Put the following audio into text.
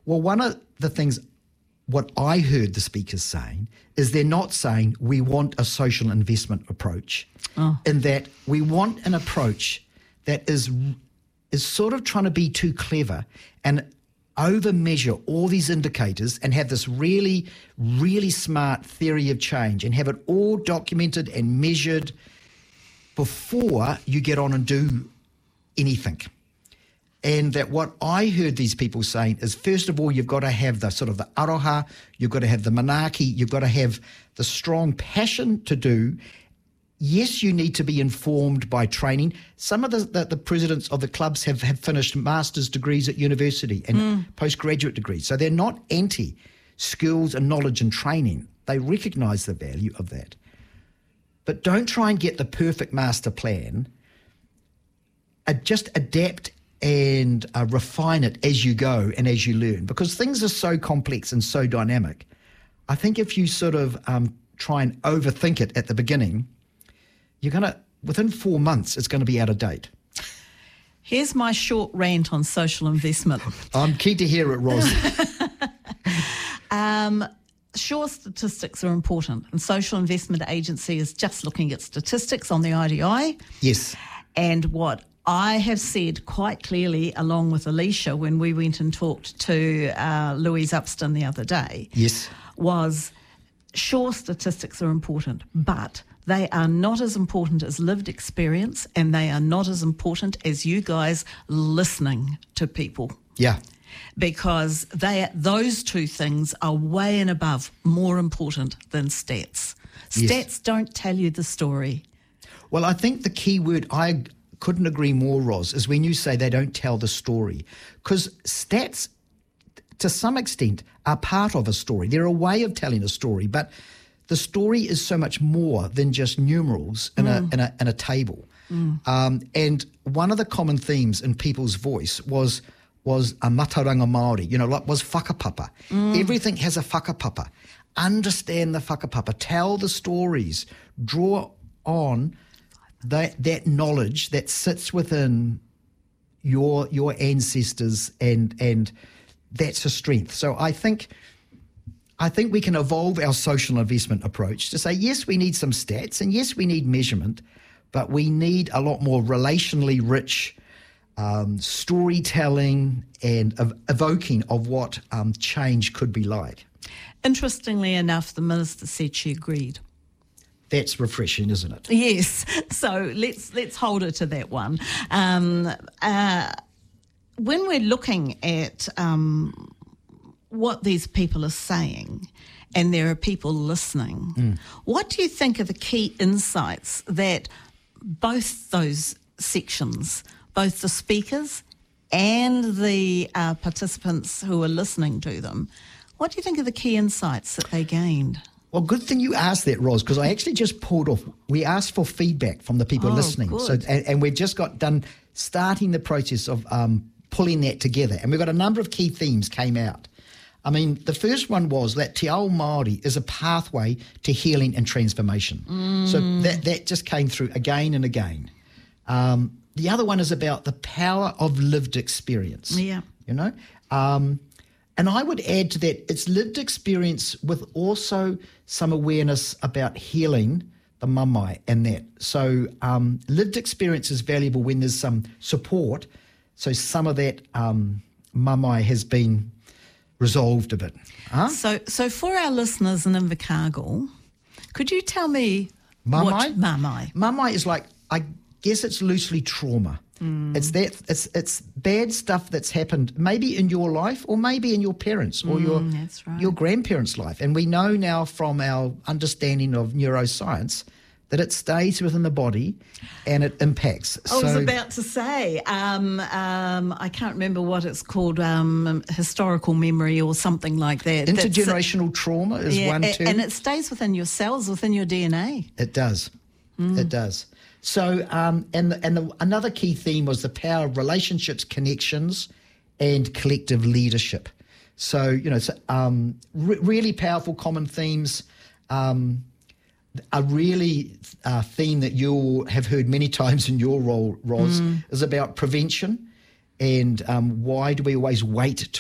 Well, one of the things, what I heard the speakers saying, is they're not saying we want a social investment approach, in that we want an approach that is sort of trying to be too clever and over-measure all these indicators and have this really, really smart theory of change and have it all documented and measured before you get on and do anything. And that what I heard these people saying is, first of all, you've got to have the sort of the aroha, you've got to have the manaaki, you've got to have the strong passion to do. Yes, you need to be informed by training. Some of the presidents of the clubs have finished master's degrees at university and postgraduate degrees. So they're not anti skills and knowledge and training. They recognise the value of that. But don't try and get the perfect master plan. Just adapt and refine it as you go and as you learn, because things are so complex and so dynamic. I think if you sort of try and overthink it at the beginning, you're going to, within 4 months, it's going to be out of date. Here's my short rant on social investment. I'm keen to hear it, Ros. Sure, statistics are important, and Social Investment Agency is just looking at statistics on the IDI. Yes. And what I have said quite clearly, along with Alicia, when we went and talked to Louise Upston the other day, yes, was sure, statistics are important, but they are not as important as lived experience, and they are not as important as you guys listening to people. Yeah. Because those two things are way and above more important than stats. Stats Yes. don't tell you the story. Well, I think the key word, I couldn't agree more, Ros, is when you say they don't tell the story. Because stats, to some extent, are part of a story. They're a way of telling a story, but the story is so much more than just numerals in a table. And one of the common themes in people's voice was a mataranga Māori, was whakapapa. Everything has a whakapapa. Understand the whakapapa. Tell the stories. Draw on that knowledge that sits within your ancestors, and that's a strength. So I think we can evolve our social investment approach to say, yes, we need some stats, and yes, we need measurement, but we need a lot more relationally rich storytelling and evoking of what change could be like. Interestingly enough, the minister said she agreed. That's refreshing, isn't it? Yes. So let's hold her to that one. When we're looking at what these people are saying, and there are people listening, what do you think are the key insights that both those sections, both the speakers and the participants who are listening to them, what do you think are the key insights that they gained? Well, good thing you asked that, Ros, because I actually just pulled off. We asked for feedback from the people listening. Good. So, and we've just got done starting the process of pulling that together. And we've got a number of key themes came out. I mean, the first one was that Te Ao Māori is a pathway to healing and transformation. So that just came through again and again. The other one is about the power of lived experience. Yeah. And I would add to that, it's lived experience with also some awareness about healing the mamai and that. So lived experience is valuable when there's some support. So some of that mamai has been resolved a bit. Huh? So for our listeners in Invercargill, could you tell me mamai? what mamai? Mamai is like, I guess it's loosely trauma. It's bad stuff that's happened maybe in your life or maybe in your parents or that's right. your grandparents' life. And we know now from our understanding of neuroscience that it stays within the body and it impacts. I was about to say, I can't remember what it's called, historical memory or something like that. Intergenerational trauma is one too. And it stays within your cells, within your DNA. It does. It does. So, another key theme was the power of relationships, connections, and collective leadership. So, really powerful common themes. A really theme that you'll have heard many times in your role, Ros, is about prevention and why do we always wait